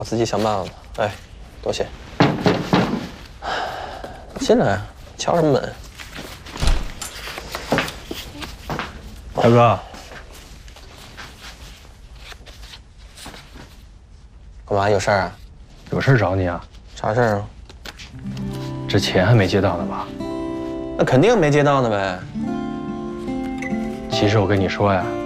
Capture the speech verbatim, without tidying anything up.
我自己想办法。哎，多谢。进来，敲什么门？ 大哥， 干嘛？有事儿啊？ 有事找你啊？ 啥事儿啊？ 这钱还没接到呢吧？ 那肯定没接到呢呗。 其实我跟你说呀。